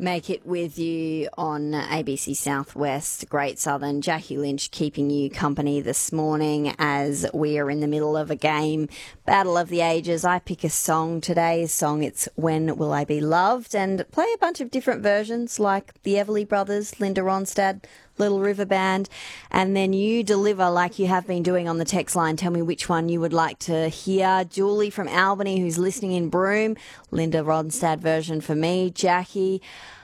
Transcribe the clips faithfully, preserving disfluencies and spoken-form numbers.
Make It With You on A B C Southwest, Great Southern. Jackie Lynch keeping you company this morning as we are in the middle of a game. Battle of the Ages. I pick a song today. Song, it's When Will I Be Loved? And play a bunch of different versions like the Everly Brothers, Linda Ronstadt, Little River Band. And then you deliver like you have been doing on the text line. Tell me which one you would like to hear. Julie from Albany, who's listening in Broome. Linda Ronstadt version for me. Jackie.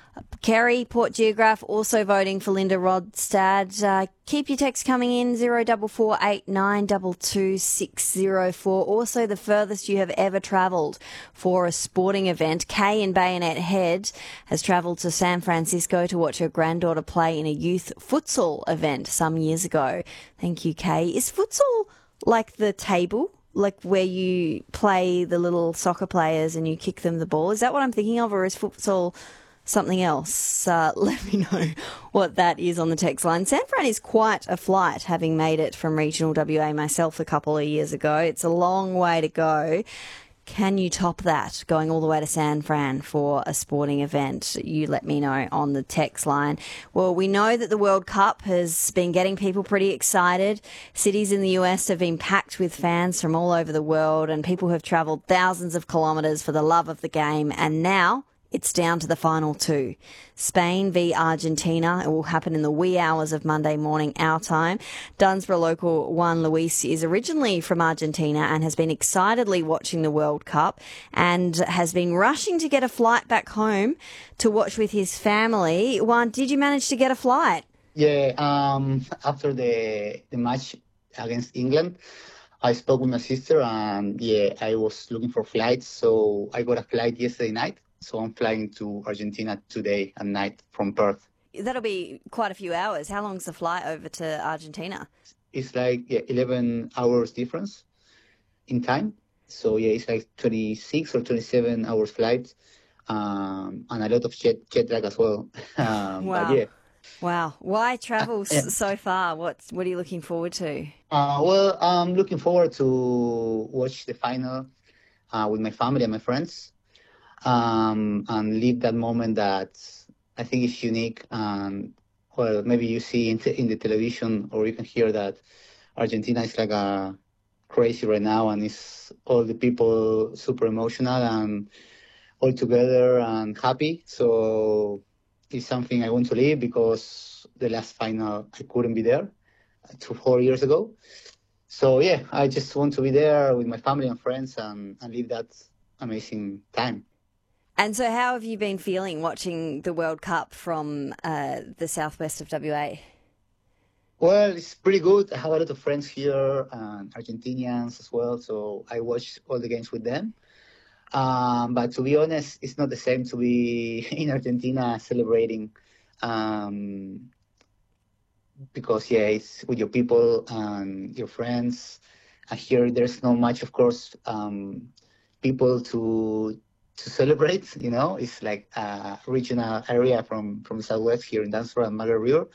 Kerry, Port Geograph, also voting for Linda Ronstadt. Uh, keep your texts coming in, zero double four eight nine double two six zero four. Also, the furthest you have ever travelled for a sporting event. Kay in Bayonet Head has travelled to San Francisco to watch her granddaughter play in a youth futsal event some years ago. Thank you, Kay. Is futsal like the table? Like where you play the little soccer players and you kick them the ball? Is that what I'm thinking of, or is futsal something else? Uh, let me know what that is on the text line. San Fran is quite a flight, having made it from regional W A myself a couple of years ago. It's a long way to go. Can you top that, going all the way to San Fran for a sporting event? You let me know on the text line. Well, we know that the World Cup has been getting people pretty excited. Cities in the U S have been packed with fans from all over the world, and people have travelled thousands of kilometres for the love of the game. And now it's down to the final two. Spain v Argentina. It will happen in the wee hours of Monday morning, our time. Dunsborough local Juan Luis is originally from Argentina and has been excitedly watching the World Cup and has been rushing to get a flight back home to watch with his family. Juan, did you manage to get a flight? Yeah, um, after the the match against England, I spoke with my sister and, yeah, I was looking for flights, so I got a flight yesterday night. So I'm flying to Argentina today at night from Perth. That'll be quite a few hours. How long's the flight over to Argentina? It's like yeah, eleven hours difference in time. So yeah, it's like twenty-six or twenty-seven hours flight, um, and a lot of jet, jet lag as well. um, Wow. But yeah. Wow. Why travel Uh, yeah. so far? What's, what are you looking forward to? Uh, well, I'm looking forward to watch the final uh, with my family and my friends. Um, and live that moment that I think is unique. And well, maybe you see in, t- in the television, or you can hear that Argentina is like a crazy right now, and it's all the people super emotional and all together and happy. So it's something I want to live, because the last final I couldn't be there uh, two four years ago. So yeah, I just want to be there with my family and friends and, and live that amazing time. And so how have you been feeling watching the World Cup from uh, the southwest of W A? Well, it's pretty good. I have a lot of friends here, and Argentinians as well, so I watch all the games with them. Um, but to be honest, it's not the same to be in Argentina celebrating, um, because, yeah, it's with your people and your friends. And here there's not much, of course, um, people to... to celebrate, you know. It's like a regional area from, from the southwest here in Dunsborough and Margaret River.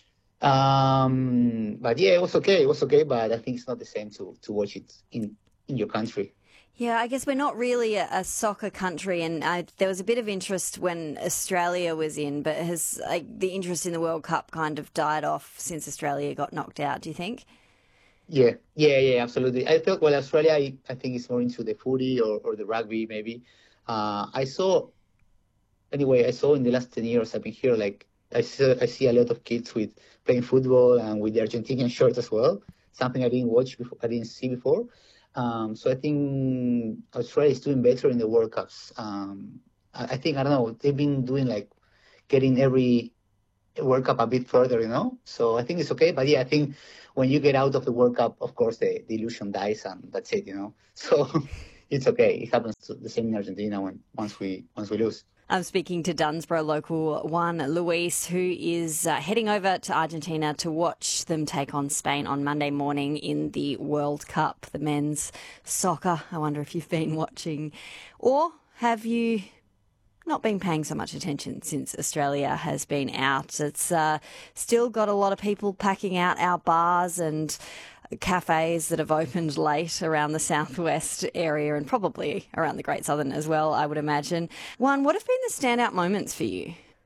Um, but yeah, it was okay. It was okay, but I think it's not the same to, to watch it in, in your country. Yeah, I guess we're not really a, a soccer country, and uh, there was a bit of interest when Australia was in, but has like, the interest in the World Cup kind of died off since Australia got knocked out, do you think? Yeah, yeah, yeah, absolutely. I felt, well, Australia, I, I think it's more into the footy or, or the rugby, maybe. Uh, I saw, anyway, I saw in the last ten years I've been here, like, I see, I see a lot of kids with playing football and with the Argentinian shirt as well, something I didn't watch before, I didn't see before. Um, so I think Australia is doing better in the World Cups. Um, I, I think, I don't know, they've been doing, like, getting every World Cup a bit further, you know? So I think it's okay. But yeah, I think when you get out of the World Cup, of course, the, the illusion dies, and that's it, you know? So... it's okay. It happens to the same in Argentina when once we once we lose. I'm speaking to Dunsborough local Juan Luis, who is uh, heading over to Argentina to watch them take on Spain on Monday morning in the World Cup, the men's soccer. I wonder if you've been watching, or have you not been paying so much attention since Australia has been out. It's uh, still got a lot of people packing out our bars and cafes that have opened late around the southwest area and probably around the Great Southern as well, I would imagine. Juan, what have been the standout moments for you?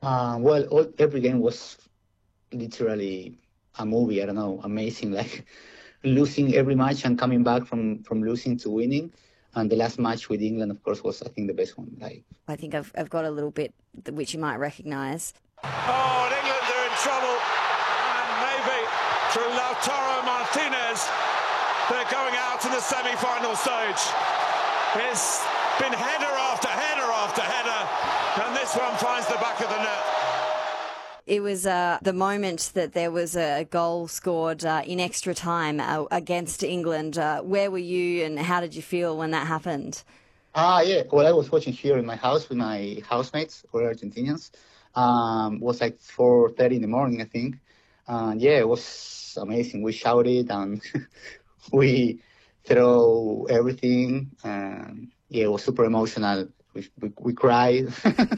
Uh, well, all, every game was literally a movie. I don't know, amazing. Like losing every match and coming back from from losing to winning. And the last match with England, of course, was I think the best one. Like I think I've I've got a little bit that- which you might recognise. Oh, and England are in trouble. And maybe through Lautaro Martinez, they're going out to the semi-final stage. It's been header after header after header, and this one finds the back of the net. It was uh, the moment that there was a goal scored uh, in extra time uh, against England. Uh, where were you and how did you feel when that happened? Ah, yeah. Well, I was watching here in my house with my housemates, who are Argentinians. Um, it was like four thirty in the morning, I think. And yeah, it was amazing. We shouted and we throw everything. And yeah, it was super emotional. We we, we cried.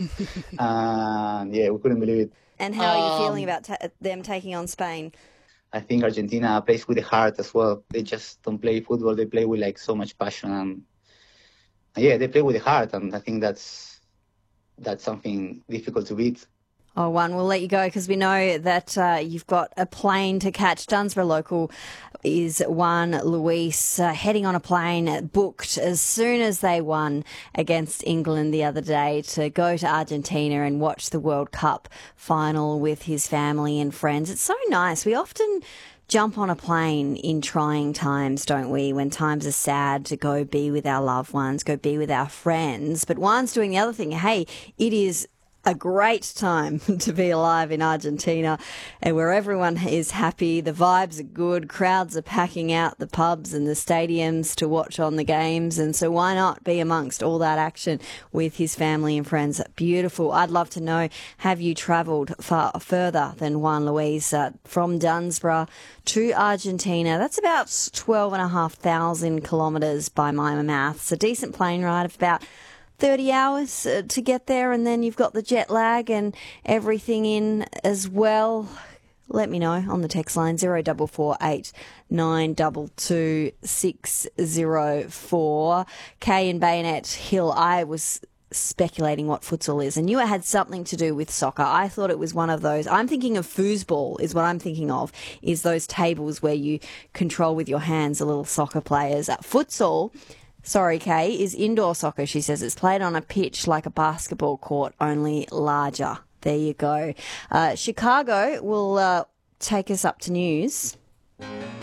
And yeah, we couldn't believe it. And how are you Um, feeling about ta them taking on Spain? I think Argentina plays with the heart as well. They just don't play football. They play with like so much passion and yeah, they play with the heart, and I think that's that's something difficult to beat. Oh, one, we'll let you go because we know that uh, you've got a plane to catch. Dunsborough local is Juan Luis uh, heading on a plane booked as soon as they won against England the other day to go to Argentina and watch the World Cup final with his family and friends. It's so nice. We often jump on a plane in trying times, don't we? When times are sad, to go be with our loved ones, go be with our friends. But Juan's doing the other thing. Hey, it is a great time to be alive in Argentina and where everyone is happy, the vibes are good, crowds are packing out the pubs and the stadiums to watch on the games, and so why not be amongst all that action with his family and friends? Beautiful. I'd love to know, have you travelled far further than Juan Luis uh, from Dunsborough to Argentina? That's about twelve and a half thousand kilometres by my maths. A decent plane ride of about thirty hours uh, to get there, and then you've got the jet lag and everything in as well. Let me know on the text line zero double four eight nine double two six zero four. Kay and Bayonet Hill, I was speculating what futsal is, and knew it had something to do with soccer. I thought it was one of those. I'm thinking of foosball is what I'm thinking of, is those tables where you control with your hands the little soccer players. Uh, futsal, sorry, Kay, is indoor soccer. She says it's played on a pitch like a basketball court, only larger. There you go. Uh, Chicago will uh, take us up to news.